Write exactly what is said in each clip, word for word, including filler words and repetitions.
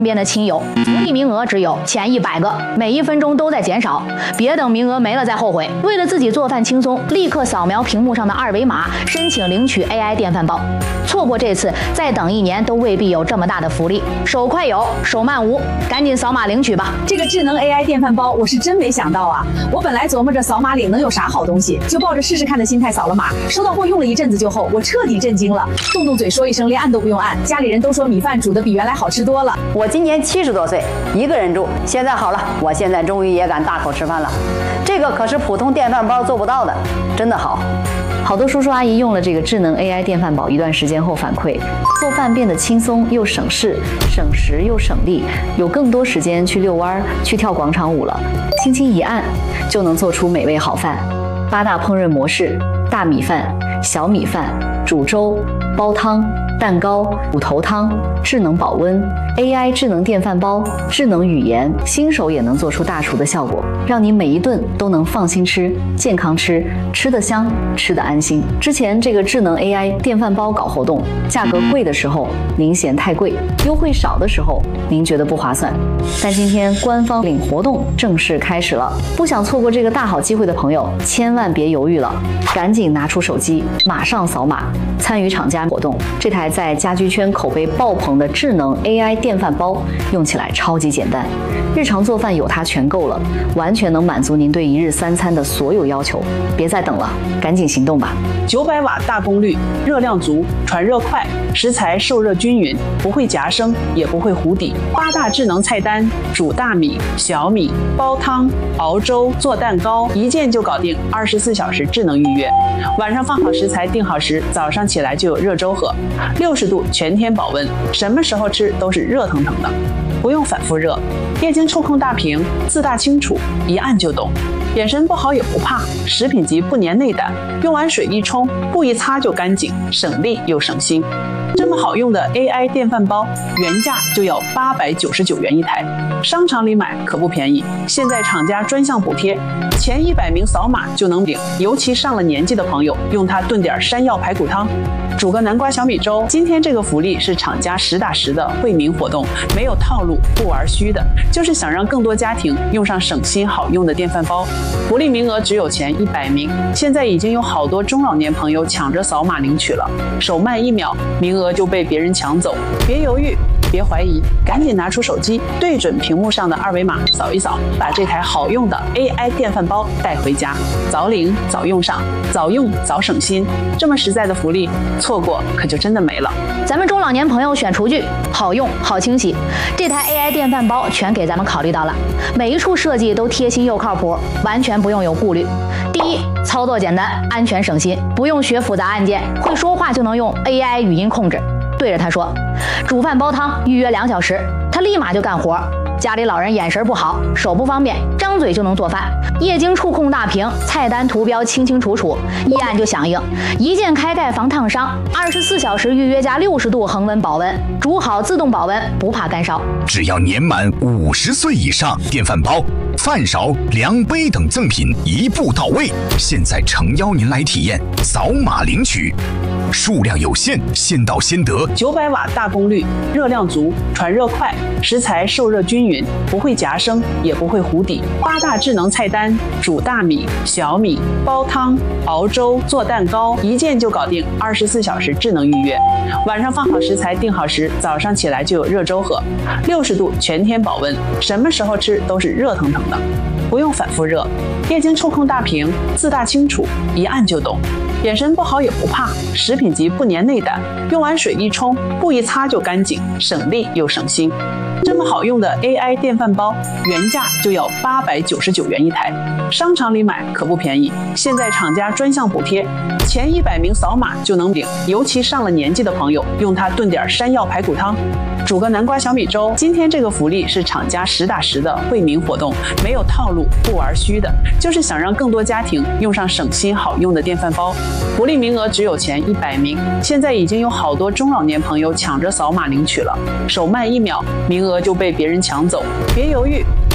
边的亲友，福利名额只有前一百个，每一分钟都在减少，别等名额没了再后悔。为了自己做饭轻松，立刻扫描屏幕上的二维码，申请领取 A I 电饭煲。错过这次，再等一年都未必有这么大的福利。手快有，手慢无，赶紧扫码领取吧！ 这个智能 A I 电饭煲，我是真没想到啊！我本来琢磨着扫码领能有啥好东西，就抱着试试看的心态扫了码，收到货用了一阵子就后，我彻底震惊了，动动嘴说一声，连按都不用按，家里人都说米饭煮的比原来好吃多了。 我今年七十多岁，一个人住，现在好了，我现在终于也敢大口吃饭了。这个可是普通电饭煲做不到的，真的好。 好多叔叔阿姨用了这个智能 A I 电饭煲一段时间后反馈，做饭变得轻松又省事，省时又省力，有更多时间去遛弯、去跳广场舞了。轻轻一按，就能做出美味好饭。八大烹饪模式：大米饭、小米饭、煮粥、煲汤、蛋糕、骨头汤、智能保温、A I 智能电饭煲、智能语言，新手也能做出大厨的效果，让你每一顿都能放心吃、健康吃，吃得香，吃得安心。之前这个智能 A I 电饭煲搞活动，价格贵的时候您嫌太贵，优惠少的时候您觉得不划算。但今天官方领活动正式开始了，不想错过这个大好机会的朋友，千万别犹豫了，赶紧拿出手机，马上扫码参与厂家活动。这台在家居圈口碑爆棚的智能 A I 电饭煲用起来超级简单，日常做饭有它全够了，完全能满足您对一日三餐的所有要求。别再等了，赶紧行动吧！ 九百瓦大功率，热量足，传热快，食材受热均匀，不会夹生，也不会糊底。八大智能菜单：煮大米、小米、煲汤、熬粥、做蛋糕，一键就搞定，二十四小时智能预约。晚上放好食材，定好时，早上起来就有热粥喝，六十度全天保温，什么时候吃都是热腾腾的，不用反复热。液晶触控大屏，字大清楚，一按就懂。眼神不好也不怕，食品级不粘内胆，用完水一冲，布一擦就干净，省力又省心。这么好用的 A I 电饭煲，原价就要八百九十九元一台，商场里买可不便宜。现在厂家专项补贴，前一百名扫码就能领，尤其上了年纪的朋友，用它炖点山药排骨汤，煮个南瓜小米粥。今天这个福利是厂家实打实的惠民活动，没有套路，不玩虚的，就是想让更多家庭用上省心好用的电饭煲。福利名额只有前一百名，现在已经有好多中老年朋友抢着扫码领取了，手慢一秒，名额就被别人抢走。别犹豫，别怀疑，赶紧拿出手机，对准屏幕上的二维码扫一扫，把这台好用的 A I 电饭煲带回家，早领早用上，早用早省心。这么实在的福利，错过可就真的没了。 咱们中老年朋友选厨具，好用好清洗，这台 A I 电饭煲全给咱们考虑到了，每一处设计都贴心又靠谱，完全不用有顾虑。第一，操作简单，安全省心，不用学复杂按键，会说话就能用 A I 语音控制，对着它说煮饭煲汤，预约两小时，它立马就干活。家里老人眼神不好，手不方便，张嘴就能做饭。液晶触控大屏，菜单图标清清楚楚，一按就响应，一键开盖防烫伤，二十四小时预约加六十度恒温保温，煮好自动保温，不怕干烧。 只要年满五十岁以上，电饭煲、饭勺、量杯等赠品一步到位。现在诚邀您来体验，扫码领取。数量有限，先到先得。 九百瓦大功率，热量足，传热快，食材受热均匀，不会夹生，也不会糊底。八大智能菜单：煮大米、小米、煲汤、熬粥、做蛋糕，一键就搞定，二十四小时智能预约。晚上放好食材，定好时，早上起来就有热粥喝，六十度全天保温，什么时候吃都是热腾腾的，不用反复热。液晶触控大屏，字大清楚，一按就懂。眼神不好也不怕，食品级不粘内胆，用完水一冲，布一擦就干净，省力又省心。这么好用的 A I 电饭煲，原价就要八百九十九元一台，商场里买可不便宜。现在厂家专项补贴，前一百名扫码就能领，尤其上了年纪的朋友，用它炖点山药排骨汤，煮个南瓜小米粥。今天这个福利是厂家实打实的惠民活动，没有套路，不玩虚的，就是想让更多家庭用上省心好用的电饭煲。福利名额只有前一百名，现在已经有好多中老年朋友抢着扫码领取了，手慢一秒，名额就被别人抢走。别犹豫，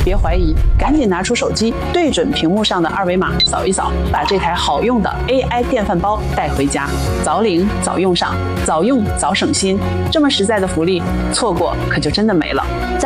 别怀疑，赶紧拿出手机，对准屏幕上的二维码扫一扫，把这台好用的 A I 电饭煲带回家，早领早用上，早用早省心。这么实在的福利，错过可就真的没了。